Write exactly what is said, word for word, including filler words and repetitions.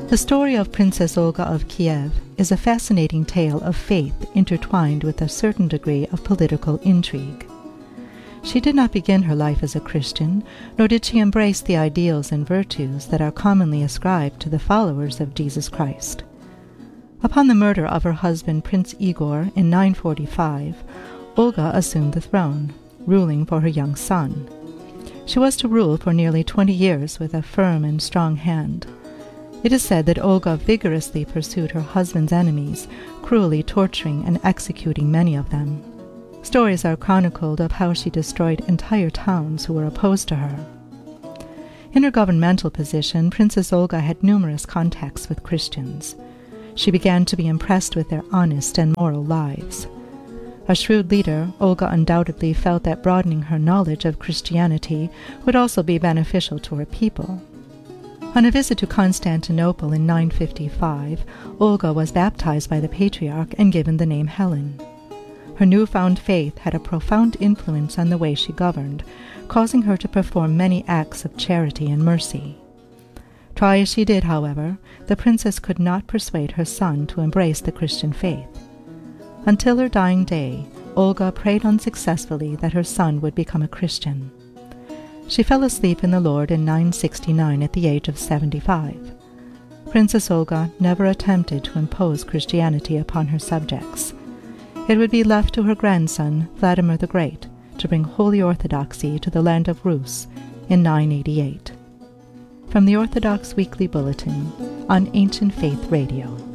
The story of Princess Olga of Kiev is a fascinating tale of faith intertwined with a certain degree of political intrigue. She did not begin her life as a Christian, nor did she embrace the ideals and virtues that are commonly ascribed to the followers of Jesus Christ. Upon the murder of her husband Prince Igor in nine forty-five, Olga assumed the throne, ruling for her young son. She was to rule for nearly twenty years with a firm and strong hand. It is said that Olga vigorously pursued her husband's enemies, cruelly torturing and executing many of them. Stories are chronicled of how she destroyed entire towns who were opposed to her. In her governmental position, Princess Olga had numerous contacts with Christians. She began to be impressed with their honest and moral lives. A shrewd leader, Olga undoubtedly felt that broadening her knowledge of Christianity would also be beneficial to her people. On a visit to Constantinople in nine fifty-five, Olga was baptized by the Patriarch and given the name Helen. Her newfound faith had a profound influence on the way she governed, causing her to perform many acts of charity and mercy. Try as she did, however, the princess could not persuade her son to embrace the Christian faith. Until her dying day, Olga prayed unsuccessfully that her son would become a Christian. She fell asleep in the Lord in nine sixty-nine at the age of seventy-five. Princess Olga never attempted to impose Christianity upon her subjects. It would be left to her grandson, Vladimir the Great, to bring Holy Orthodoxy to the land of Rus in nine eighty-eight. From the Orthodox Weekly Bulletin on Ancient Faith Radio.